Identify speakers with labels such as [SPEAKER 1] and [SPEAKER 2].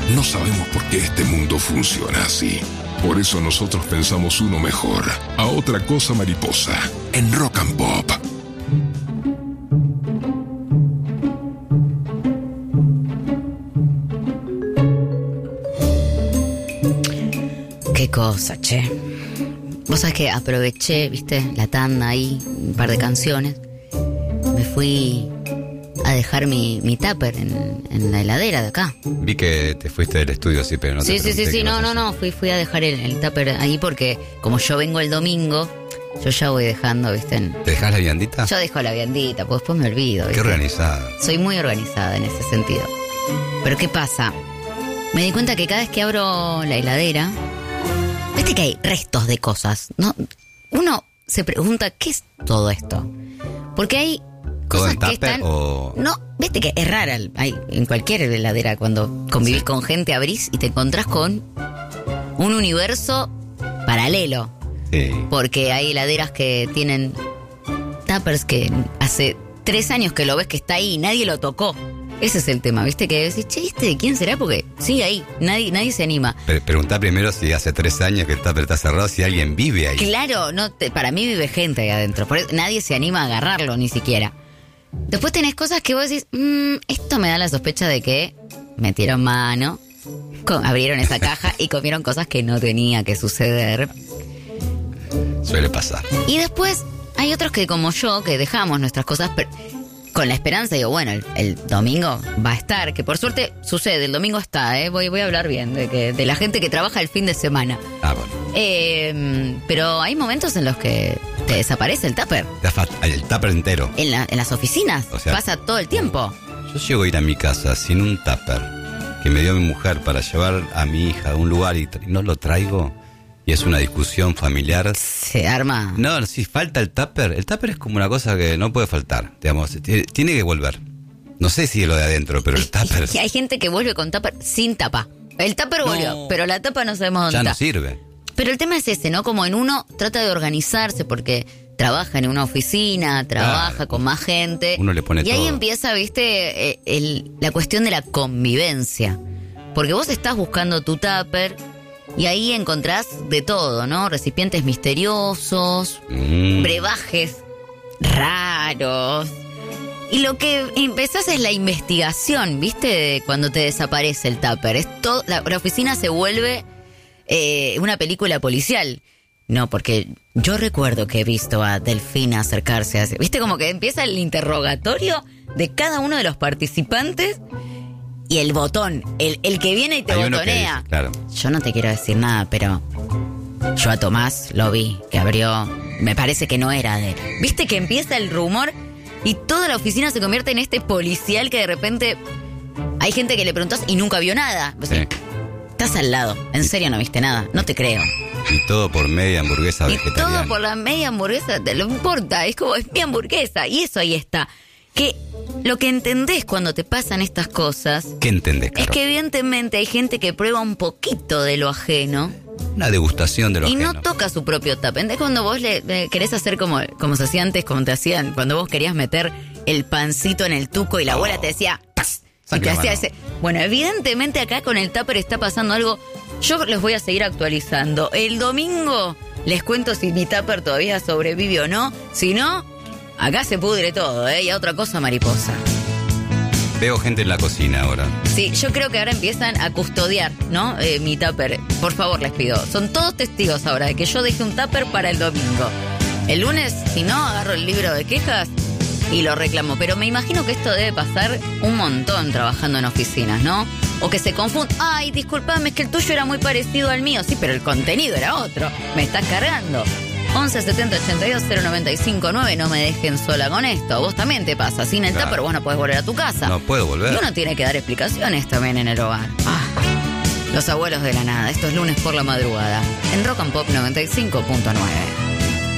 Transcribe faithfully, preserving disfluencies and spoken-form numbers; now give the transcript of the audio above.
[SPEAKER 1] No sabemos por qué este mundo funciona así. Por eso nosotros pensamos uno mejor. A Otra Cosa Mariposa, en Rock and Pop.
[SPEAKER 2] Qué cosa, che. Vos sabés que aproveché, viste, la tanda ahí, un par de canciones. Me fui a dejar mi, mi tupper en, en la heladera de acá.
[SPEAKER 3] Vi que te fuiste del estudio así, pero no
[SPEAKER 2] sí,
[SPEAKER 3] te
[SPEAKER 2] Sí, sí, sí, sí, no, no, no, fui, fui a dejar el, el tupper ahí porque como yo vengo el domingo, yo ya voy dejando, viste. En...
[SPEAKER 3] ¿Te dejás la viandita?
[SPEAKER 2] Yo dejo la viandita, pues después me olvido, ¿viste?
[SPEAKER 3] Qué organizada.
[SPEAKER 2] Soy muy organizada en ese sentido. Pero ¿qué pasa? Me di cuenta que cada vez que abro la heladera, viste que hay restos de cosas, ¿no? Uno se pregunta, ¿qué es todo esto? Porque hay cosas que están... O... No, viste que es rara. Hay, en cualquier heladera, cuando convivís sí. con gente, abrís y te encontrás con un universo paralelo.
[SPEAKER 3] Sí.
[SPEAKER 2] Porque hay heladeras que tienen tuppers que hace tres años que lo ves que está ahí y nadie lo tocó. Ese es el tema, ¿viste? Que decís, che, ¿este de quién será? Porque sigue ahí, nadie, nadie se anima.
[SPEAKER 3] Pre- preguntá primero si hace tres años que el tupper está cerrado, si alguien vive ahí.
[SPEAKER 2] Claro, no te, para mí vive gente ahí adentro, por eso nadie se anima a agarrarlo ni siquiera. Después tenés cosas que vos decís, mmm, esto me da la sospecha de que metieron mano, con, abrieron esa caja y comieron cosas que no tenía que suceder.
[SPEAKER 3] Suele pasar.
[SPEAKER 2] Y después hay otros que como yo, que dejamos nuestras cosas... Per- con la esperanza, digo, bueno, el, el domingo va a estar, que por suerte sucede, el domingo está, ¿eh? Voy, voy a hablar bien de, que, de la gente que trabaja el fin de semana.
[SPEAKER 3] Ah, bueno.
[SPEAKER 2] Eh, pero hay momentos en los que te desaparece el tupper.
[SPEAKER 3] El tupper entero.
[SPEAKER 2] En, la, en las oficinas, o sea, pasa todo el tiempo.
[SPEAKER 3] Yo llego a ir a mi casa sin un tupper que me dio mi mujer para llevar a mi hija a un lugar y tra- no lo traigo. Y es una discusión familiar.
[SPEAKER 2] Se arma.
[SPEAKER 3] No, si falta el tupper, el tupper es como una cosa que no puede faltar. Digamos, t- tiene que volver. No sé si es lo de adentro, pero el tupper.
[SPEAKER 2] Y hay gente que vuelve con tupper sin tapa. El tupper no. volvió, pero la tapa no sabemos dónde
[SPEAKER 3] ya
[SPEAKER 2] está.
[SPEAKER 3] No sirve.
[SPEAKER 2] Pero el tema es ese, ¿no? Como en uno trata de organizarse porque trabaja en una oficina, trabaja claro. con más gente.
[SPEAKER 3] Uno le pone
[SPEAKER 2] y
[SPEAKER 3] todo.
[SPEAKER 2] ahí empieza, viste, el, el, la cuestión de la convivencia. Porque vos estás buscando tu tupper. Y ahí encontrás de todo, ¿no? Recipientes misteriosos, mm. brebajes raros. Y lo que empezás es la investigación, ¿viste? De cuando te desaparece el tupper. Es todo, la, la oficina se vuelve eh, una película policial. No, porque yo recuerdo que he visto a Delfina acercarse a... ¿Viste? Como que empieza el interrogatorio de cada uno de los participantes... Y el botón, el, el que viene y te
[SPEAKER 3] Hay
[SPEAKER 2] botonea.
[SPEAKER 3] Dice, claro.
[SPEAKER 2] Yo no te quiero decir nada, pero yo a Tomás lo vi, que abrió, me parece que no era de él. Viste que empieza el rumor y toda la oficina se convierte en este policial que de repente hay gente que le preguntás y nunca vio nada. O sea, sí. Estás al lado, en serio no viste nada, no te creo.
[SPEAKER 3] Y todo por media hamburguesa
[SPEAKER 2] y
[SPEAKER 3] vegetariana.
[SPEAKER 2] Todo por la media hamburguesa, te lo importa, es como, es mi hamburguesa y eso ahí está. Que lo que entendés cuando te pasan estas cosas...
[SPEAKER 3] ¿Qué entendés, Caro?
[SPEAKER 2] Es que evidentemente hay gente que prueba un poquito de lo ajeno.
[SPEAKER 3] Una degustación de lo
[SPEAKER 2] y
[SPEAKER 3] ajeno.
[SPEAKER 2] Y no toca su propio tupper. ¿Entendés? Cuando vos le, le querés hacer como, como se hacía antes, como te hacían, cuando vos querías meter el pancito en el tuco y la oh. abuela te decía... ¡Paz! Y te hacía ese... Bueno, evidentemente acá con el tupper está pasando algo... Yo les voy a seguir actualizando. El domingo les cuento si mi tupper todavía sobrevive o no. Si no... Acá se pudre todo, ¿eh? Y a Otra Cosa Mariposa.
[SPEAKER 3] Veo gente en la cocina ahora.
[SPEAKER 2] Sí, yo creo que ahora empiezan a custodiar, ¿no? Eh, mi tupper. Por favor, les pido. Son todos testigos ahora de que yo dejé un tupper para el domingo. El lunes, si no, agarro el libro de quejas y lo reclamo. Pero me imagino que esto debe pasar un montón trabajando en oficinas, ¿no? O que se confunde. Ay, discúlpame, es que el tuyo era muy parecido al mío. Sí, pero el contenido era otro. Me estás cargando. once setenta ochenta y dos cero noventa y cinco nueve. No me dejen sola con esto. A vos también te pasa. Sin el claro. tupper vos no podés volver a tu casa.
[SPEAKER 3] No puedo volver.
[SPEAKER 2] Y uno tiene que dar explicaciones también en el hogar. Ah, los abuelos de la nada. Esto es Lunes por la Madrugada. En Rock and Pop noventa y cinco punto nueve.